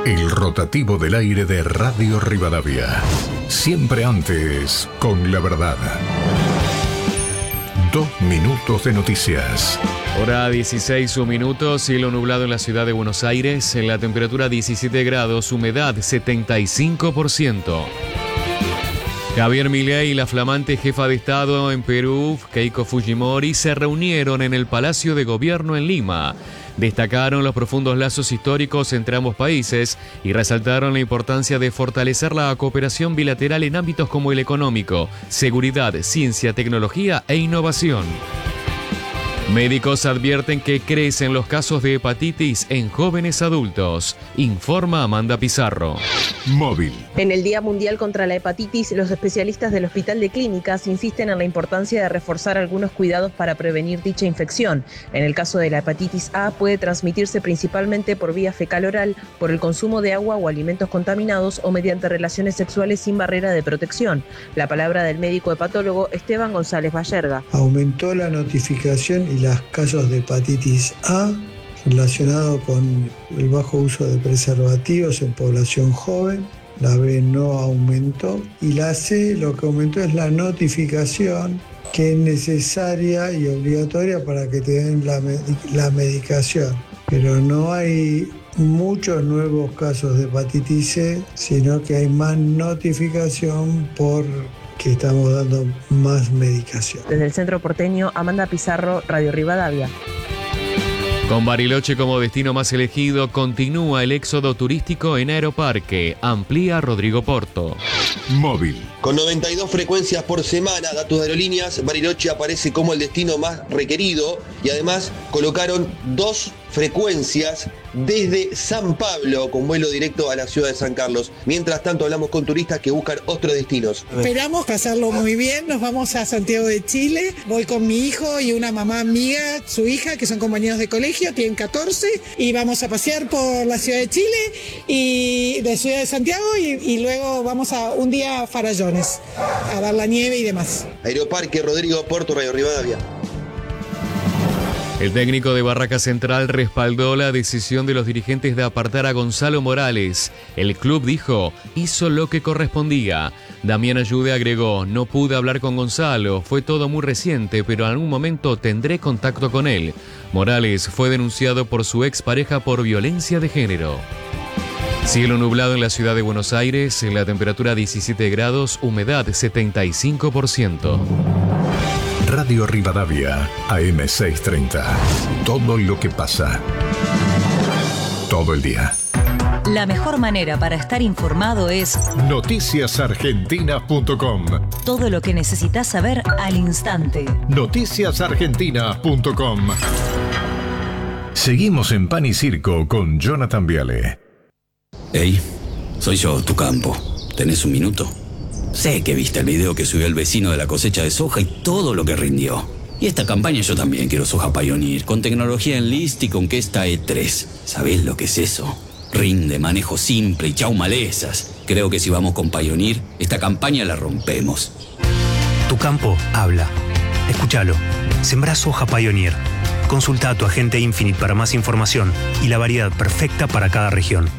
El rotativo del aire de Radio Rivadavia. Siempre antes, con la verdad. 2 minutos de noticias. Hora 16 minutos, cielo nublado en la ciudad de Buenos Aires, en la temperatura 17 grados, humedad 75%. Javier Milei y la flamante jefa de Estado en Perú, Keiko Fujimori, se reunieron en el Palacio de Gobierno en Lima. Destacaron los profundos lazos históricos entre ambos países y resaltaron la importancia de fortalecer la cooperación bilateral en ámbitos como el económico, seguridad, ciencia, tecnología e innovación. Médicos advierten que crecen los casos de hepatitis en jóvenes adultos, informa Amanda Pizarro. Móvil. En el Día Mundial contra la Hepatitis, los especialistas del Hospital de Clínicas insisten en la importancia de reforzar algunos cuidados para prevenir dicha infección. En el caso de la hepatitis A, puede transmitirse principalmente por vía fecal-oral, por el consumo de agua o alimentos contaminados o mediante relaciones sexuales sin barrera de protección. La palabra del médico hepatólogo Esteban González Bayerga. Aumentó la notificación y los casos de hepatitis A relacionado con el bajo uso de preservativos en población joven. La B no aumentó y la C lo que aumentó es la notificación, que es necesaria y obligatoria para que te den la medicación, pero no hay muchos nuevos casos de hepatitis C, sino que hay más notificación porque estamos dando más medicación. Desde el centro porteño, Amanda Pizarro, Radio Rivadavia. Con Bariloche como destino más elegido, continúa el éxodo turístico en Aeroparque, amplía Rodrigo Porto. Móvil. Con 92 frecuencias por semana, datos de aerolíneas, Bariloche aparece como el destino más requerido y además colocaron 2 frecuencias desde San Pablo con vuelo directo a la ciudad de San Carlos. Mientras tanto hablamos con turistas que buscan otros destinos. Esperamos pasarlo muy bien, nos vamos a Santiago de Chile, voy con mi hijo y una mamá amiga, su hija, que son compañeros de colegio, tienen 14, y vamos a pasear por la ciudad de Chile y de Ciudad de Santiago y luego vamos a un día a Farallones, a ver la nieve y demás. Aeroparque, Rodrigo Porto, Radio Rivadavia. El técnico de Barraca Central respaldó la decisión de los dirigentes de apartar a Gonzalo Morales. El club dijo, hizo lo que correspondía. Damián Ayude agregó, no pude hablar con Gonzalo, fue todo muy reciente, pero en algún momento tendré contacto con él. Morales fue denunciado por su expareja por violencia de género. Cielo nublado en la ciudad de Buenos Aires, en la temperatura 17 grados, humedad 75%. Radio Rivadavia, AM630. Todo lo que pasa. Todo el día. La mejor manera para estar informado es noticiasargentina.com. Todo lo que necesitas saber al instante. Noticiasargentina.com. Seguimos en Pan y Circo con Jonathan Viale. Hey, soy yo, tu campo. ¿Tenés un minuto? Sé que viste el video que subió el vecino de la cosecha de soja y todo lo que rindió. Y esta campaña yo también quiero soja Pioneer, con tecnología Enlist y con Questa E3. ¿Sabés lo que es eso? Rinde, manejo simple y chau malezas. Creo que si vamos con Pioneer, esta campaña la rompemos. Tu campo habla. Escúchalo. Sembrá soja Pioneer. Consulta a tu agente Infinite para más información y la variedad perfecta para cada región.